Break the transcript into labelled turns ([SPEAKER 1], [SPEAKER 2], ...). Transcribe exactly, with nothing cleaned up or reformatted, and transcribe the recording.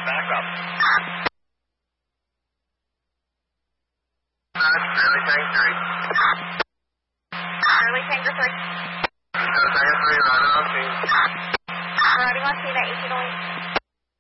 [SPEAKER 1] back up.
[SPEAKER 2] Charlie Tank three.
[SPEAKER 3] Charlie Tango three.
[SPEAKER 2] Charlie Tango three, riding on scene.
[SPEAKER 3] Riding on scene at eighteen oh eight.